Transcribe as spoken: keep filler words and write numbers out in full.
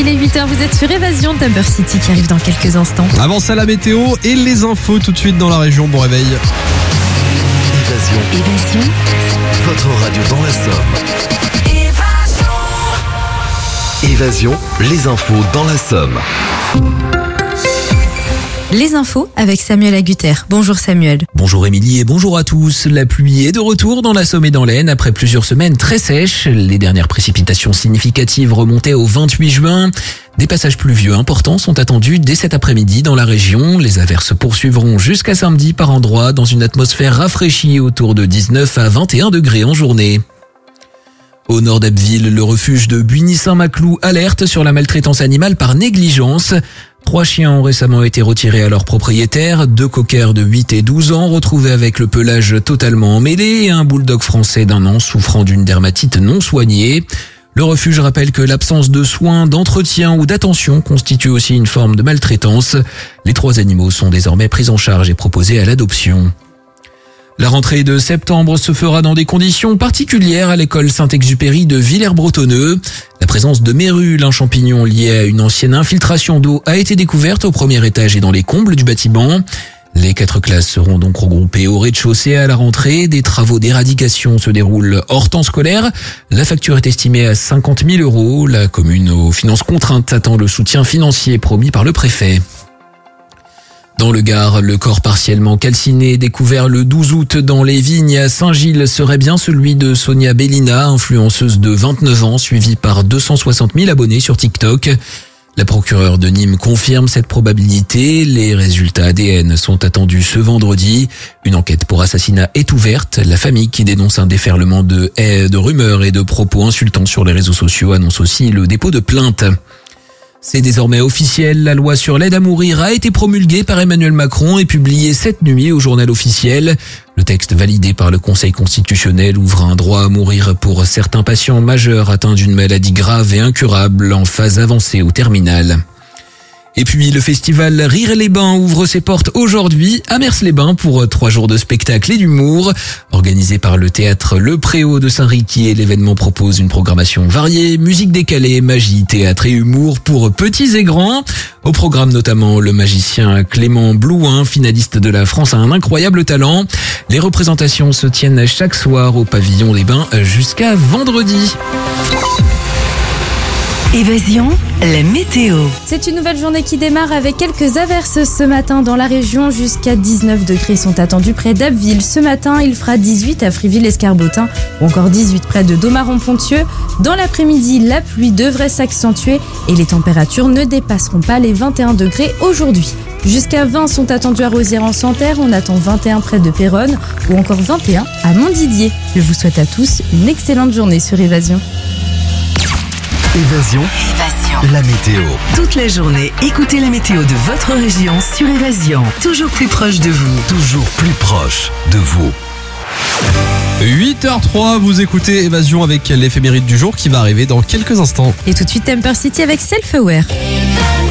est huit heures, vous êtes sur Évasion, Timber City qui arrive dans quelques instants. Avant ça, la météo et les infos tout de suite dans la région. Bon réveil. Évasion. Évasion. Votre radio dans la Somme. Évasion. Évasion, les infos dans la Somme. Les infos avec Samuel Agutter. Bonjour Samuel. Bonjour Émilie et bonjour à tous. La pluie est de retour dans la Somme et dans l'Aisne après plusieurs semaines très sèches. Les dernières précipitations significatives remontaient au vingt-huit juin. Des passages pluvieux importants sont attendus dès cet après-midi dans la région. Les averses poursuivront jusqu'à samedi par endroits dans une atmosphère rafraîchie autour de dix-neuf à vingt et un degrés en journée. Au nord d'Abbeville, le refuge de Buigny-Saint-Maclou alerte sur la maltraitance animale par négligence. Trois chiens ont récemment été retirés à leur propriétaire, deux cockers de huit et douze ans retrouvés avec le pelage totalement emmêlé et un bulldog français d'un an souffrant d'une dermatite non soignée. Le refuge rappelle que l'absence de soins, d'entretien ou d'attention constitue aussi une forme de maltraitance. Les trois animaux sont désormais pris en charge et proposés à l'adoption. La rentrée de septembre se fera dans des conditions particulières à l'école Saint-Exupéry de Villers-Bretonneux. La présence de mérules, un champignon lié à une ancienne infiltration d'eau, a été découverte au premier étage et dans les combles du bâtiment. Les quatre classes seront donc regroupées au rez-de-chaussée à la rentrée. Des travaux d'éradication se déroulent hors temps scolaire. La facture est estimée à cinquante mille euros. La commune aux finances contraintes attend le soutien financier promis par le préfet. Dans le Gard, le corps partiellement calciné découvert le douze août dans les vignes à Saint-Gilles serait bien celui de Sonia Bellina, influenceuse de vingt-neuf ans, suivie par deux cent soixante mille abonnés sur TikTok. La procureure de Nîmes confirme cette probabilité. Les résultats A D N sont attendus ce vendredi. Une enquête pour assassinat est ouverte. La famille qui dénonce un déferlement de haies, de rumeurs et de propos insultants sur les réseaux sociaux annonce aussi le dépôt de plainte. C'est désormais officiel, la loi sur l'aide à mourir a été promulguée par Emmanuel Macron et publiée cette nuit au journal officiel. Le texte validé par le Conseil constitutionnel ouvre un droit à mourir pour certains patients majeurs atteints d'une maladie grave et incurable en phase avancée ou terminale. Et puis le festival Rire-les-Bains ouvre ses portes aujourd'hui à Mers-les-Bains pour trois jours de spectacle et d'humour. Organisé par le théâtre Le Préau de Saint-Riquier, l'événement propose une programmation variée, musique décalée, magie, théâtre et humour pour petits et grands. Au programme notamment le magicien Clément Blouin, finaliste de la France a un incroyable talent. Les représentations se tiennent chaque soir au pavillon des Bains jusqu'à vendredi. Évasion, la météo. C'est une nouvelle journée qui démarre avec quelques averses ce matin dans la région. Jusqu'à dix-neuf degrés sont attendus près d'Abbeville. Ce matin, il fera dix-huit à Friville-Escarbotin ou encore dix-huit près de Domaron-Ponthieu. Dans l'après-midi, la pluie devrait s'accentuer et les températures ne dépasseront pas les vingt et un degrés aujourd'hui. Jusqu'à vingt sont attendus à Rosières-en-Santerre, on attend vingt et un près de Péronne ou encore vingt et un à Montdidier. Je vous souhaite à tous une excellente journée sur Évasion. Évasion. Évasion. La météo. Toute la journée, écoutez la météo de votre région sur Évasion. Toujours plus proche de vous. Toujours plus proche de vous. huit heures trois, vous écoutez Évasion avec l'éphéméride du jour qui va arriver dans quelques instants. Et tout de suite Timber City avec Self-Aware.